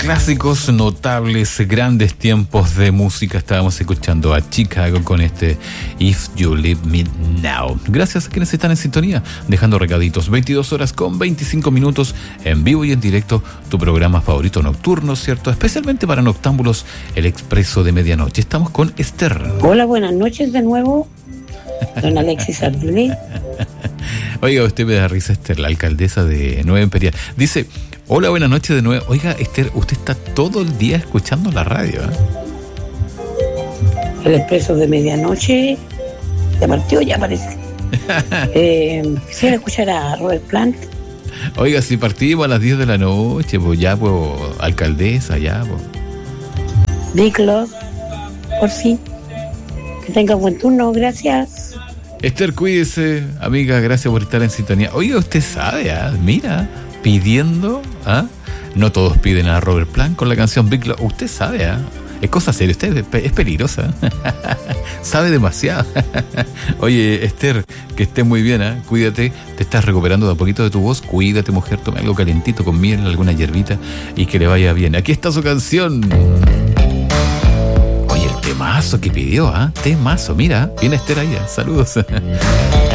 clásicos notables, grandes tiempos de música. Estábamos escuchando a Chicago con este If You Leave Me Now. Gracias a quienes están en sintonía, dejando recaditos. 22 horas con 25 minutos en vivo y en directo, tu programa favorito nocturno, ¿cierto? Especialmente para noctámbulos, el Expreso de Medianoche. Estamos con Esther. Hola, buenas noches de nuevo, don Alexis Ardilé. Oiga, usted me da risa, Esther, la alcaldesa de Nueva Imperial. Dice, hola, buenas noches de nuevo. Oiga, Esther, usted está todo el día escuchando la radio, ¿eh? El Expreso de Medianoche ya partió, ya parece. Quisiera escuchar a Robert Plant. Oiga, si partimos a las 10 de la noche, pues ya, pues, alcaldesa, ya, pues. Big Love, por fin. Que tenga buen turno, gracias. Esther, cuídese, amiga, gracias por estar en sintonía. Oiga, usted sabe, mira, pidiendo, no todos piden a Robert Plant con la canción Big Love. Usted sabe, es cosa seria, usted es peligrosa. Sabe demasiado. Oye, Esther, que esté muy bien, cuídate, te estás recuperando de a poquito de tu voz. Cuídate, mujer, tome algo calentito con miel, alguna hierbita y que le vaya bien. Aquí está su canción. Oye, el temazo que pidió, temazo, mira, viene Esther allá, saludos.